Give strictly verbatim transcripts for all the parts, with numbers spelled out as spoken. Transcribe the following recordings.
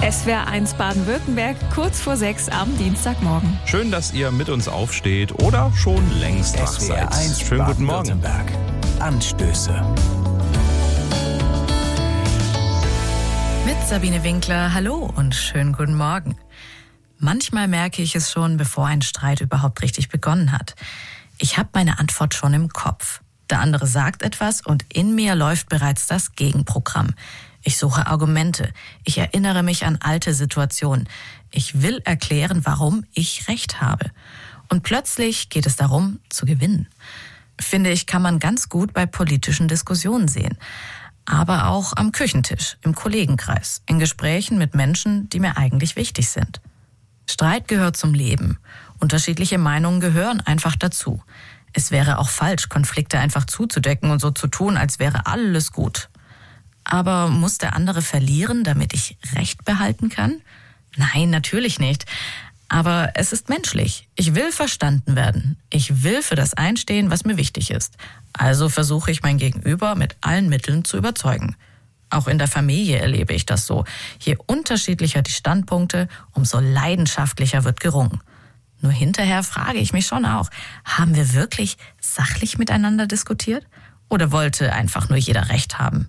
S W R eins Baden-Württemberg, kurz vor sechs am Dienstagmorgen. Schön, dass ihr mit uns aufsteht oder schon längst wach S W R seid. eins Schönen guten Morgen. Anstöße. Mit Sabine Winkler, hallo und schönen guten Morgen. Manchmal merke ich es schon, bevor ein Streit überhaupt richtig begonnen hat. Ich habe meine Antwort schon im Kopf. Der andere sagt etwas und in mir läuft bereits das Gegenprogramm. Ich suche Argumente. Ich erinnere mich an alte Situationen. Ich will erklären, warum ich Recht habe. Und plötzlich geht es darum, zu gewinnen. Finde ich, kann man ganz gut bei politischen Diskussionen sehen. Aber auch am Küchentisch, im Kollegenkreis, in Gesprächen mit Menschen, die mir eigentlich wichtig sind. Streit gehört zum Leben. Unterschiedliche Meinungen gehören einfach dazu. Es wäre auch falsch, Konflikte einfach zuzudecken und so zu tun, als wäre alles gut. Aber muss der andere verlieren, damit ich Recht behalten kann? Nein, natürlich nicht. Aber es ist menschlich. Ich will verstanden werden. Ich will für das einstehen, was mir wichtig ist. Also versuche ich mein Gegenüber mit allen Mitteln zu überzeugen. Auch in der Familie erlebe ich das so. Je unterschiedlicher die Standpunkte, umso leidenschaftlicher wird gerungen. Nur hinterher frage ich mich schon auch, haben wir wirklich sachlich miteinander diskutiert? Oder wollte einfach nur jeder Recht haben?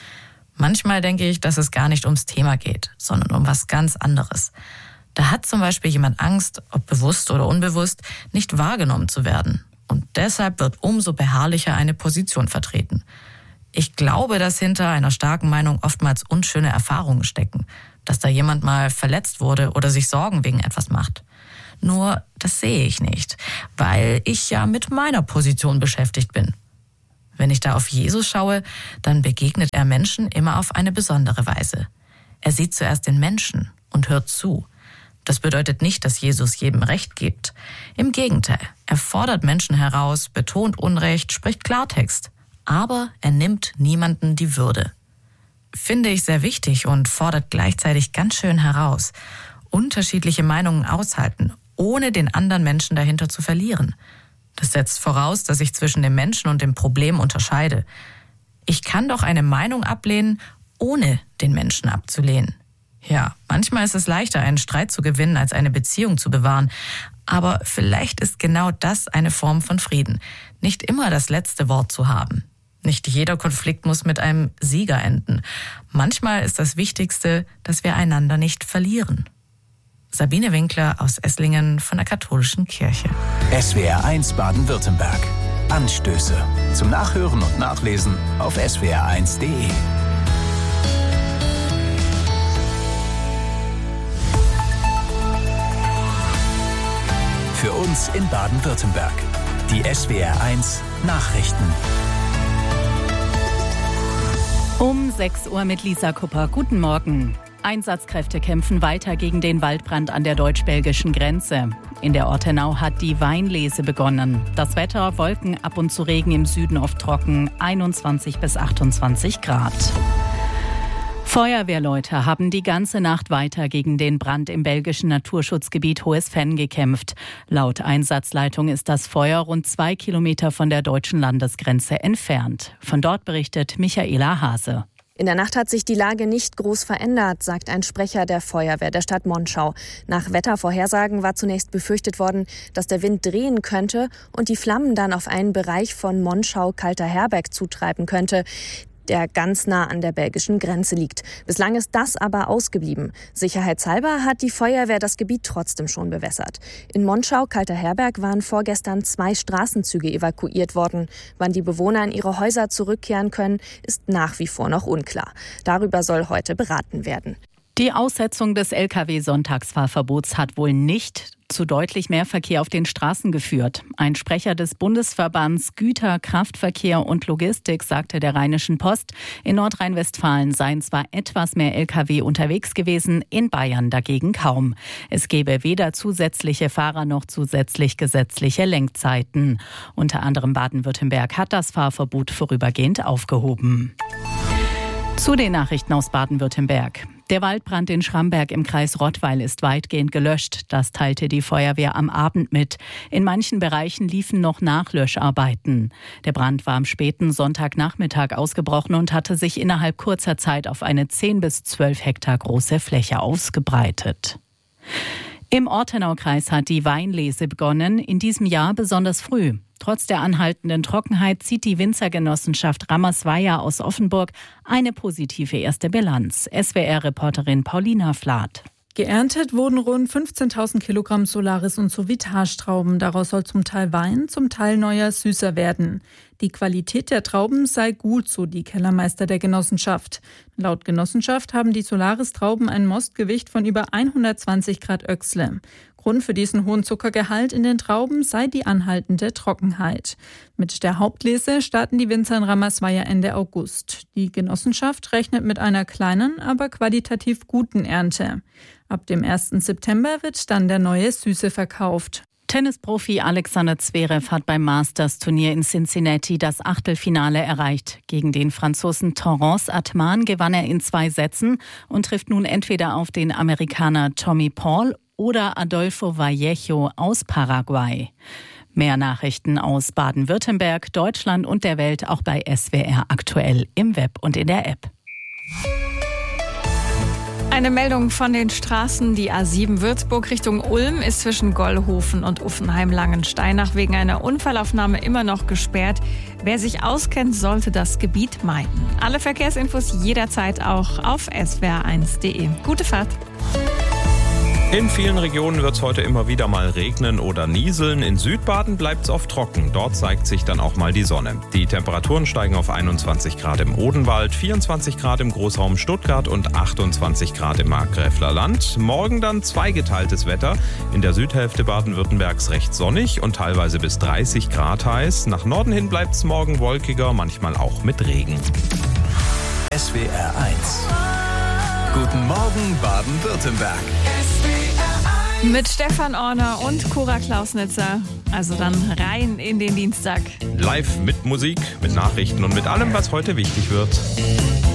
Manchmal denke ich, dass es gar nicht ums Thema geht, sondern um was ganz anderes. Da hat zum Beispiel jemand Angst, ob bewusst oder unbewusst, nicht wahrgenommen zu werden. Und deshalb wird umso beharrlicher eine Position vertreten. Ich glaube, dass hinter einer starken Meinung oftmals unschöne Erfahrungen stecken. Dass da jemand mal verletzt wurde oder sich Sorgen wegen etwas macht. Nur, das sehe ich nicht, weil ich ja mit meiner Position beschäftigt bin. Wenn ich da auf Jesus schaue, dann begegnet er Menschen immer auf eine besondere Weise. Er sieht zuerst den Menschen und hört zu. Das bedeutet nicht, dass Jesus jedem Recht gibt. Im Gegenteil, er fordert Menschen heraus, betont Unrecht, spricht Klartext. Aber er nimmt niemanden die Würde. Finde ich sehr wichtig und fordert gleichzeitig ganz schön heraus. Unterschiedliche Meinungen aushalten, ohne den anderen Menschen dahinter zu verlieren. Das setzt voraus, dass ich zwischen dem Menschen und dem Problem unterscheide. Ich kann doch eine Meinung ablehnen, ohne den Menschen abzulehnen. Ja, manchmal ist es leichter, einen Streit zu gewinnen, als eine Beziehung zu bewahren. Aber vielleicht ist genau das eine Form von Frieden. Nicht immer das letzte Wort zu haben. Nicht jeder Konflikt muss mit einem Sieger enden. Manchmal ist das Wichtigste, dass wir einander nicht verlieren. Sabine Winkler aus Esslingen von der Katholischen Kirche. S W R eins Baden-Württemberg. Anstöße. Zum Nachhören und Nachlesen auf S W R eins Punkt de. Für uns in Baden-Württemberg. Die S W R eins Nachrichten. Um sechs Uhr mit Lisa Kupper. Guten Morgen. Einsatzkräfte kämpfen weiter gegen den Waldbrand an der deutsch-belgischen Grenze. In der Ortenau hat die Weinlese begonnen. Das Wetter, Wolken, ab und zu Regen, im Süden oft trocken, einundzwanzig bis achtundzwanzig Grad. Feuerwehrleute haben die ganze Nacht weiter gegen den Brand im belgischen Naturschutzgebiet Hohes Venn gekämpft. Laut Einsatzleitung ist das Feuer rund zwei Kilometer von der deutschen Landesgrenze entfernt. Von dort berichtet Michaela Hase. In der Nacht hat sich die Lage nicht groß verändert, sagt ein Sprecher der Feuerwehr der Stadt Monschau. Nach Wettervorhersagen war zunächst befürchtet worden, dass der Wind drehen könnte und die Flammen dann auf einen Bereich von Monschau-Kalter-Herberg zutreiben könnte, der ganz nah an der belgischen Grenze liegt. Bislang ist das aber ausgeblieben. Sicherheitshalber hat die Feuerwehr das Gebiet trotzdem schon bewässert. In Monschau-Kalter-Herberg waren vorgestern zwei Straßenzüge evakuiert worden. Wann die Bewohner in ihre Häuser zurückkehren können, ist nach wie vor noch unklar. Darüber soll heute beraten werden. Die Aussetzung des L K W-Sonntagsfahrverbots hat wohl nicht zu deutlich mehr Verkehr auf den Straßen geführt. Ein Sprecher des Bundesverbands Güter, Kraftverkehr und Logistik sagte der Rheinischen Post, in Nordrhein-Westfalen seien zwar etwas mehr L K W unterwegs gewesen, in Bayern dagegen kaum. Es gebe weder zusätzliche Fahrer noch zusätzlich gesetzliche Lenkzeiten. Unter anderem Baden-Württemberg hat das Fahrverbot vorübergehend aufgehoben. Zu den Nachrichten aus Baden-Württemberg. Der Waldbrand in Schramberg im Kreis Rottweil ist weitgehend gelöscht. Das teilte die Feuerwehr am Abend mit. In manchen Bereichen liefen noch Nachlöscharbeiten. Der Brand war am späten Sonntagnachmittag ausgebrochen und hatte sich innerhalb kurzer Zeit auf eine zehn bis zwölf Hektar große Fläche ausgebreitet. Im Ortenaukreis hat die Weinlese begonnen, in diesem Jahr besonders früh. Trotz der anhaltenden Trockenheit zieht die Winzergenossenschaft Rammersweier aus Offenburg eine positive erste Bilanz. S W R-Reporterin Paulina Flath. Geerntet wurden rund fünfzehntausend Kilogramm Solaris und Sauvage-Trauben. Daraus soll zum Teil Wein, zum Teil neuer Süßer werden. Die Qualität der Trauben sei gut, so die Kellermeister der Genossenschaft. Laut Genossenschaft haben die Solaris-Trauben ein Mostgewicht von über hundertzwanzig Grad Öchsle. Grund für diesen hohen Zuckergehalt in den Trauben sei die anhaltende Trockenheit. Mit der Hauptlese starten die Winzer in Rammersweier Ende August. Die Genossenschaft rechnet mit einer kleinen, aber qualitativ guten Ernte. Ab dem ersten September wird dann der neue Süße verkauft. Tennisprofi Alexander Zverev hat beim Masters-Turnier in Cincinnati das Achtelfinale erreicht. Gegen den Franzosen Torrens Atman gewann er in zwei Sätzen und trifft nun entweder auf den Amerikaner Tommy Paul oder Adolfo Vallejo aus Paraguay. Mehr Nachrichten aus Baden-Württemberg, Deutschland und der Welt auch bei S W R aktuell im Web und in der App. Eine Meldung von den Straßen. Die A sieben Würzburg Richtung Ulm ist zwischen Gollhofen und Uffenheim-Langensteinach wegen einer Unfallaufnahme immer noch gesperrt. Wer sich auskennt, sollte das Gebiet meiden. Alle Verkehrsinfos jederzeit auch auf s w r eins punkt d e. Gute Fahrt! In vielen Regionen wird es heute immer wieder mal regnen oder nieseln. In Südbaden bleibt es oft trocken. Dort zeigt sich dann auch mal die Sonne. Die Temperaturen steigen auf einundzwanzig Grad im Odenwald, vierundzwanzig Grad im Großraum Stuttgart und achtundzwanzig Grad im Markgräfler Land. Morgen dann zweigeteiltes Wetter. In der Südhälfte Baden-Württembergs recht sonnig und teilweise bis dreißig Grad heiß. Nach Norden hin bleibt es morgen wolkiger, manchmal auch mit Regen. S W R eins. Guten Morgen Baden-Württemberg. Mit Stefan Orner und Cora Klausnitzer. Also dann rein in den Dienstag. Live mit Musik, mit Nachrichten und mit allem, was heute wichtig wird.